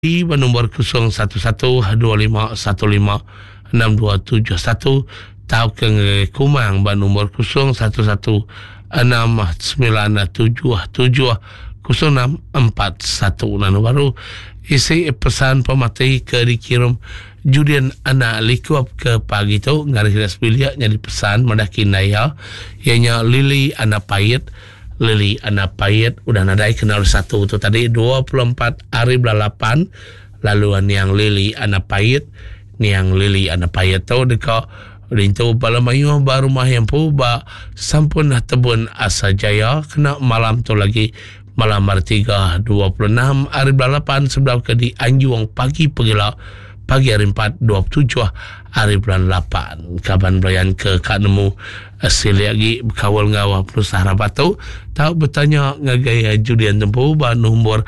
di nombor 0112515627 tau ke Kumang ba nombor 0169770641 nanu baru isi pesan pematai ke dikirim Judian anak likuap ke pagi tu ngaris bilia jadi pesan mendaki naya ianya Lili anak payet udah nadai kenal satu tu tadi 24 hari belalapan laluan yang Lili anak payet tu deka rintu balamayu baru mah yang puba sampun tebun asa jaya kena malam tu lagi malam martiga 26 hari belalapan sebelah ke di Anjuang pagi hari 4 27 hari bulan 8 kaban belayan ke kak nemu asli lagi kawal ngawah plus harapat tahu bertanya ngagaya judian tempuh ba nombor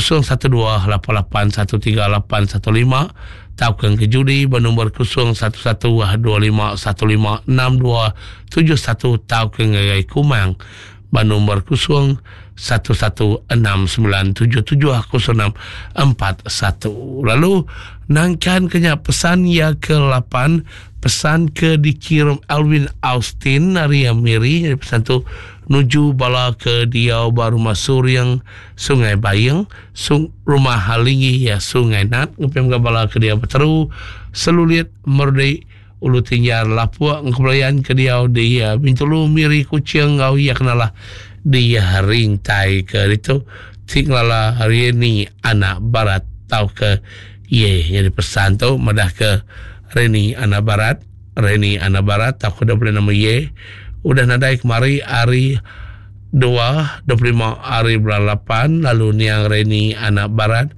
0128813815 tahu kan ke judi ba nombor 011251567271 tahu ke ngagaya Kumang ba nombor 011697700641 lalu nangkan kenya pesan ya ke-8 pesan ke dikirim Alvin Austin Naria Miri jadi pesan tu nuju bala ke Diau baru masur yang Sungai Bayang rumah Halingi ya Sungai Nat ngepem bala ke Diau Peteru selulit merdei ulu tinggal Lapua ngkebelayan ke Diau dia Bintulu Miri Kucing ngau ya kenalah dia rintai ke itu tinglala hari ini anak barat tau ke jadi pesan tu madah ke Reni anak barat tau ke dah boleh nama udah nadai kemari hari 25 hari bulan 8 lalu niang Reni anak barat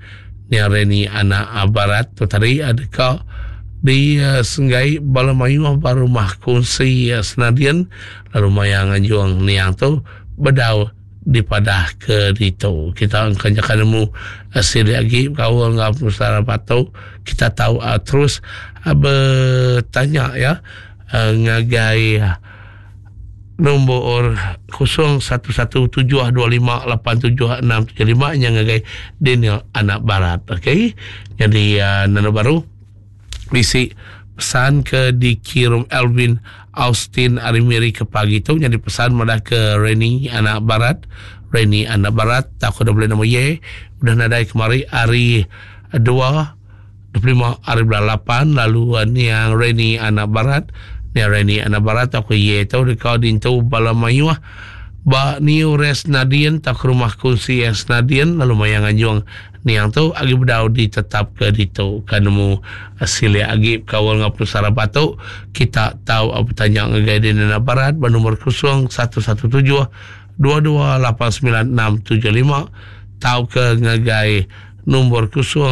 tu tadi adakah di Senggai Balamayu baru mah kunci senadian lalu mayang anjuang niang tu bedau dipadah ke dito kita kanjakan nemu hasil lagi kawal ngap nusara patau kita tahu terus bertanya ya ngagai nombor 0117258765 yang ngagai Daniel anak barat okey jadi nano baru misi pesan ke dikirim Alvin Austin Arimiri ke pagi tu jadi pesan madah ke Reni anak barat tak udah boleh nama udah nadai kemari hari 25 hari bulan 8 lalu yang Reni anak barat tak tu dekau dintu balamayu ba niu res Nadian tak rumah kunci es Nadian lalu mayang anjuang niang tu agi bedau ditetap ke ditu kanemu asili agi kawal ngaplu sarapatu kita tahu apa tanya ngagai di barat ba nomor 0117228965 tahu ke ngagai nomor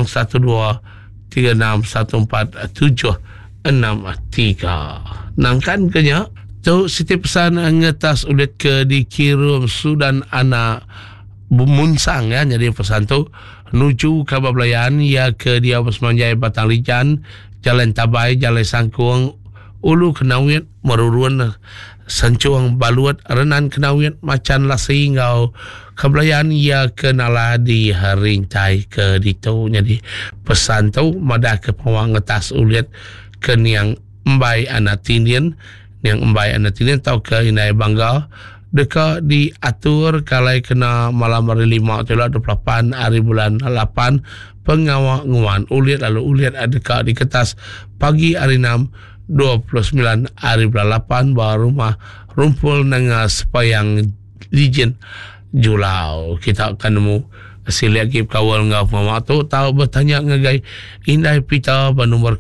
0123614763 nangkan kenya tu siti pesan ngetas ulit ke dikirim Sudan anak Munsang ya jadi pesan tu nuju ke Bablayan ya ke dia Basmanjai Batang Lijan Jalan Tabai Jalan Sangkuang Ulu Kenawit Maruruan Sancuang Baluat Renan Kenawit Macan Lasi ngau Kebelayan ya ke Naladi Harintai ke ditu jadi pesan tu madah ke pawang ngetas ulit ke niang Mbai anak Tindian tahu ke Inai Bangga deka diatur kalai kena malam hari 5 28 hari bulan 8 pengawangan ulit lalu ulit adeka di kertas pagi hari 6 29 hari bulan 8 baru rumah rumpul nengas payang lijin Julau kita akan nemu hasil lagi kawal ngau mama tu tahu bertanya ngagai Indai Pita ba nomor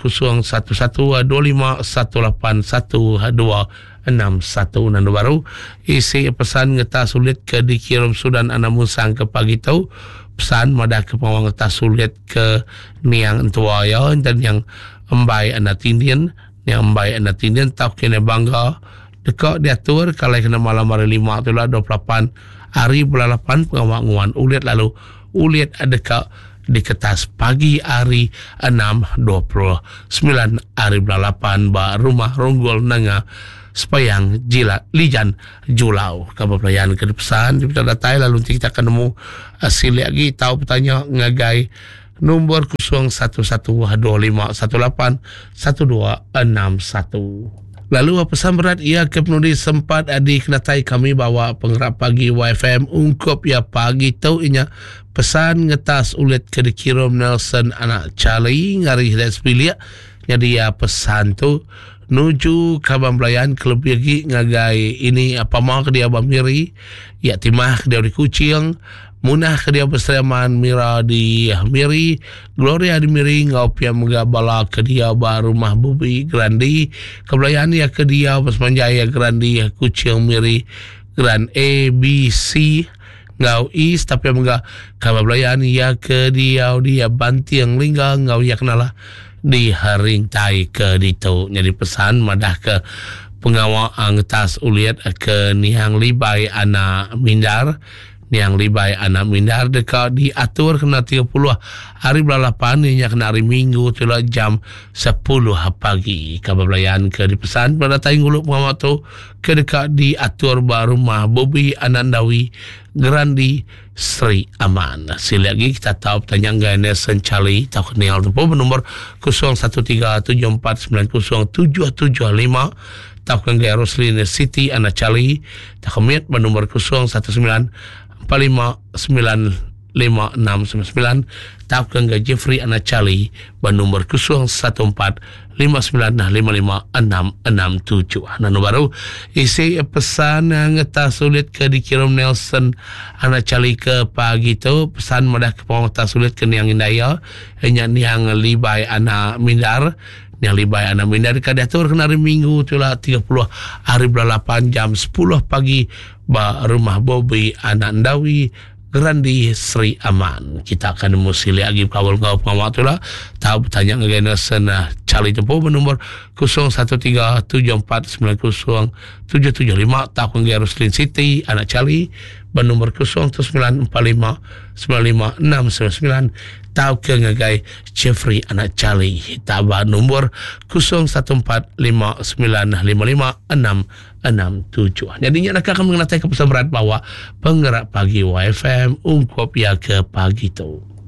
0112518161 nanu baru isi pesan ngetas sulit ke dikirim Sudan anak Musang ke pagi tu pesan madah ke pawang ngetas sulit ke niang tua ya dan yang Mbai anak Tindian tahu kena Bangga dekat diatur kalau kena malam hari 5 tu lah 28 hari bulan 8 pengawangan ulit lalu ulit adakah di kertas pagi hari 6 29 hari bulan 8 ba rumah Ronggol Nanga Sepayang Lijan Julau Kabupaten ke pesan di datai lalu kita akan nemu hasil lagi tahu bertanya ngagai nombor 011251811261. Lalu pesan berat ia ke penulis sempat dikenatai kami bawa penggerak pagi YFM ungkup ya pagi tau inya pesan ngetas ulit ke dikirim Nelson anak Charlie ngari hidas bilik jadi ya pesan tu nuju kabam belayan kelebih lagi ngagai ini apa mau ke dia bamiri ya timah ke dia di kucing munah ke dia berseraman Mira di Miri, Gloria di Miri, ngau pia menggabala ke dia rumah Bubi Grandi, kebelayan ya ke dia Pasmanjaya Grandi, Kucing Miri, Grand A, B, C, ngau East, tapi menggak kebelayan ya ke dia Bantiang Lingga, ngau ya kenalah di Haring Tai ke ditu. Jadi pesan madah ke pengawal angtas uliat ke Niang Libai anak Mindar, Niang Libai anak Mindar dekat diatur kena 30 hari belalapan ianya kena hari Minggu tula jam 10 pagi kabablayan ke dipesan pada taing guluk pengamat tu ke dekat diatur rumah Bobi Anandawi Grandi Sri Aman. Sila lagi kita tahu tanya gaya Sencali tahu kenal tu pun nombor 0137490775 tahu kan gaya Roslin City anak Cali takamit nombor 01459569 tahu kan gaya Jeffrey anak Cali nombor 0145556667. Nanu baru isi pesan ngetas sulit ke dikirim Nelson anak Cali ke pagi tu pesan madah ke pengetas sulit ke Niang Indaya Niang Libai anak Mindar Niang Libai anak Mindar kadatur kena hari Minggu tulah 30 hari belalapan jam 10 pagi rumah Bobi anak Ndawi Grandi Sri Aman. Kita akan musili lagi kawal ngau pengamat tu lah. Tahu bertanya ngegana sana Cali tempoh bernomor 0137490775 tahu ngegana Roslin City anak Cali bernomor 0945955699 tahu ke ngagai Jeffrey anak Cali tabah nombor 0145555667. Jadinya nak akan mengenai kepesan berat bahwa penggerak pagi YFM ungkup ya ke pagi tu.